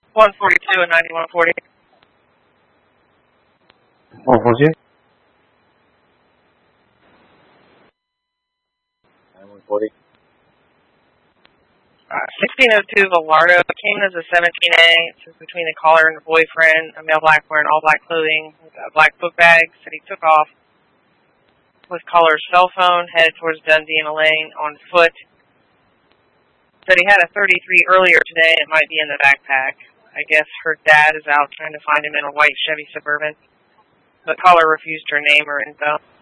142 and 9140. 142? 9140. 1602 Velardo came as a 17A. It's between the caller and the boyfriend. A male black wearing all black clothing with a black book bag. Said he took off with caller's cell phone, headed towards Dundee and Lane on foot. Said he had a 33 earlier today. It might be in the backpack. I guess her dad is out trying to find him in a white Chevy Suburban. But caller refused her name or info.